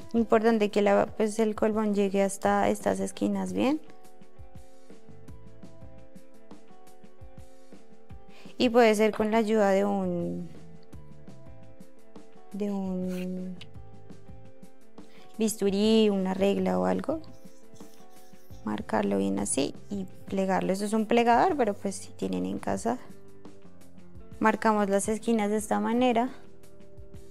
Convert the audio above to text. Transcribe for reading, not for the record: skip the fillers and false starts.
Importante que pues el colbón llegue hasta estas esquinas bien. Y puede ser con la ayuda de un bisturí, una regla o algo. Marcarlo bien así y plegarlo. Eso es un plegador, pero pues si tienen en casa, marcamos las esquinas de esta manera.